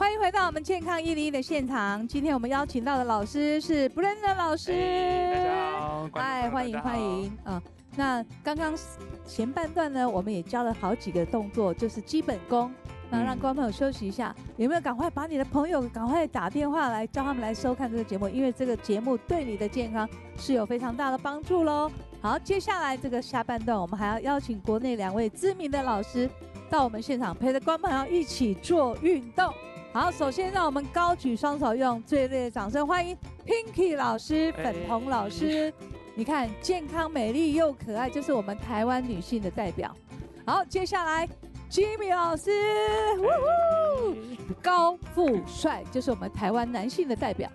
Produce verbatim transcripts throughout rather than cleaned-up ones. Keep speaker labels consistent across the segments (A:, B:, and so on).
A: 欢迎回到我们健康一零一的现场。今天我们邀请到的老师是 Brenda 老师。
B: 哎，大家好，
A: 嗨，欢迎欢迎啊！那刚刚前半段呢，我们也教了好几个动作，就是基本功。那让观众朋友休息一下，有没有赶快把你的朋友赶快打电话来，叫他们来收看这个节目？因为这个节目对你的健康是有非常大的帮助喽。好，接下来这个下半段，我们还要邀请国内两位知名的老师到我们现场，陪着观众朋友一起做运动。好，首先让我们高举双手，用最热烈的掌声欢迎 Pinky 老师、粉红老师。你看，健康、美丽又可爱，就是我们台湾女性的代表。好，接下来 Jimmy 老师，呜呼，高富帅，就是我们台湾男性的代表。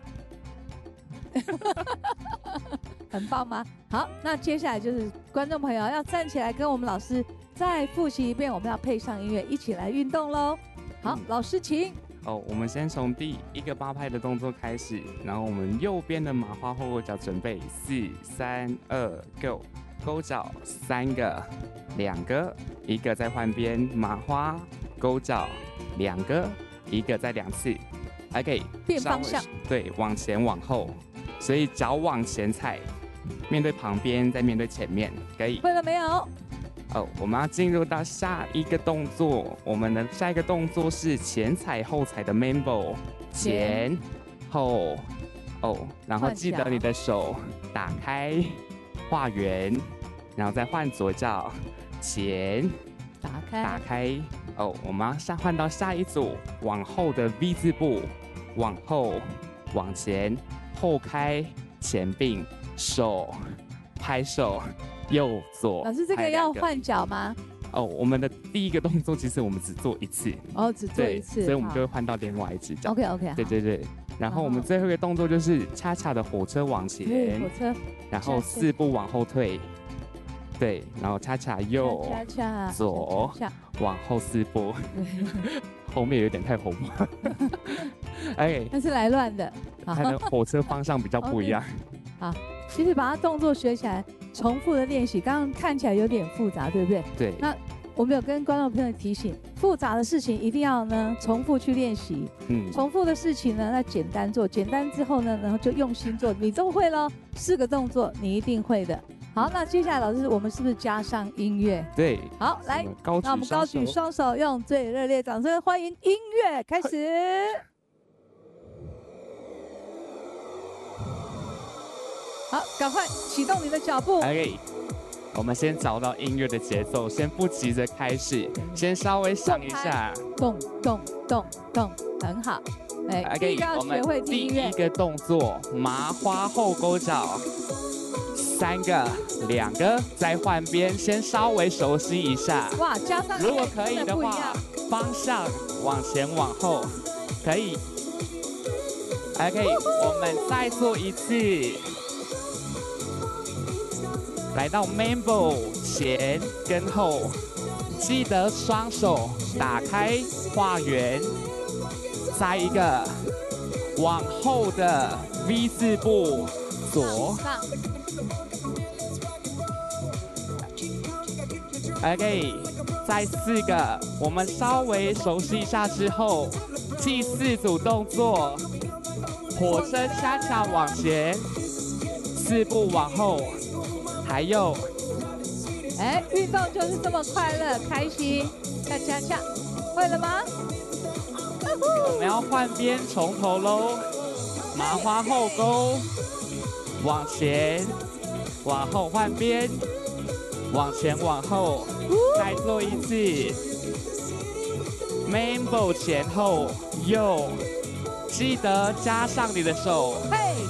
A: 很棒吗？好，那接下来就是观众朋友要站起来跟我们老师再复习一遍，我们要配上音乐一起来运动喽。好，老师请。
B: 哦，我们先从第一个八拍的动作开始，然后我们右边的麻花后勾脚准备，四、三、二、go， 勾脚三个，两个，一个再换边，麻花勾脚两个，一个再两次，还可以
A: 变方向，
B: 对，往前往后，所以脚往前踩，面对旁边，再面对前面，可以。
A: 会了没有？
B: 哦，我们要进入到下一个动作。我们的下一个动作是前踩后踩的 Mambo， 前后哦，然后记得你的手打开画圆，然后再换左脚前
A: 打开
B: 打开哦。我们要下换到下一组往后的 V 字步，往后往前后开前并手拍手。右左，
A: 老师，这个要换脚吗？
B: 哦，我们的第一个动作其实我们只做一次，
A: 哦，只做一次，
B: 所以我们就会换到另外一只脚。
A: OK OK，
B: 对对对。然后我们最后一个动作就是恰恰的火车往前，
A: 火车，
B: 然后四步往后退，对，然后恰恰右，
A: 恰恰
B: 左，往后四步，后面有点太红了，哎，
A: 那是来乱的，
B: 它的火车方向比较不一样。
A: 好。其实把它动作学起来，重复的练习，刚刚看起来有点复杂，对不对？
B: 对。
A: 那我们有跟观众朋友提醒，复杂的事情一定要呢重复去练习。嗯。重复的事情呢，那简单做，简单之后呢，然后就用心做，你都会了。四个动作你一定会的。好，那接下来老师，我们是不是加上音乐？
B: 对。
A: 好，来，那我们高举双手，用最热烈掌声欢迎音乐开始。好，赶快启动你的脚步。
B: OK， 我们先找到音乐的节奏，先不急着开始，先稍微想一下。
A: 动动动动，很好。哎
B: ，OK， 我们第一个动作麻花后勾脚，三个、两个，再换边，先稍微熟悉一下。
A: 哇，加上
B: 如果可以的话，方向往前往后，可以。OK， 我们再做一次。来到 Mambo 前跟后，记得双手打开画圆，再一个往后的 V 字步左。OK， 再四个，我们稍微熟悉一下之后，第四组动作，火车恰恰往前，四步往后。还有，
A: 哎，运动就是这么快乐、开心，恰恰恰，会了吗？
B: 我们要换边，从头喽，麻花后勾，往前，往后换边，往前往后，再做一次 ，Mambo 前后右，记得加上你的手。